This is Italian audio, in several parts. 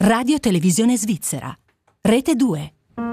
Radio Televisione Svizzera. Rete 2.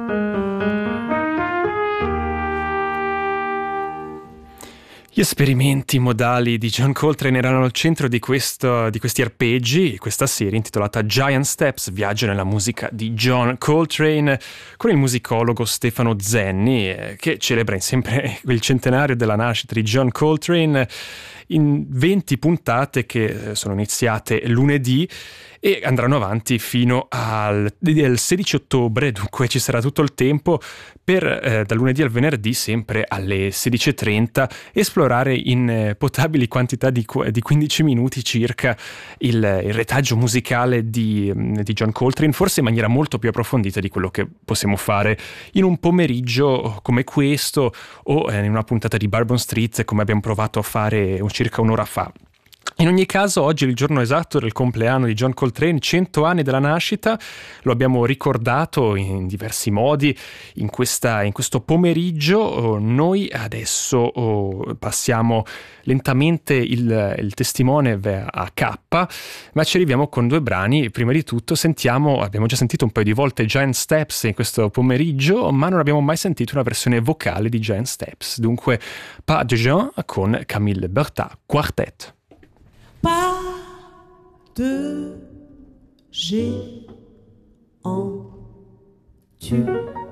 Gli esperimenti modali di John Coltrane erano al centro di questi arpeggi, questa serie intitolata Giant Steps, viaggio nella musica di John Coltrane, con il musicologo Stefano Zenni, che celebra sempre il centenario della nascita di John Coltrane in 20 puntate che sono iniziate lunedì e andranno avanti fino al 16 ottobre, dunque ci sarà tutto il tempo per dal lunedì al venerdì, sempre alle 16:30, esplorare in potabili quantità di 15 minuti circa il retaggio musicale di John Coltrane, forse in maniera molto più approfondita di quello che possiamo fare in un pomeriggio come questo o in una puntata di Bourbon Street come abbiamo provato a fare circa un'ora fa. In ogni caso, oggi è il giorno esatto del compleanno di John Coltrane, 100 anni dalla nascita, lo abbiamo ricordato in diversi modi in questo pomeriggio. Noi adesso passiamo lentamente il testimone a K, ma ci arriviamo con due brani. Prima di tutto abbiamo già sentito un paio di volte Giant Steps in questo pomeriggio, ma non abbiamo mai sentito una versione vocale di Giant Steps. Dunque, Pas de Jean con Camille Berthat Quartet. Pas de géant, tu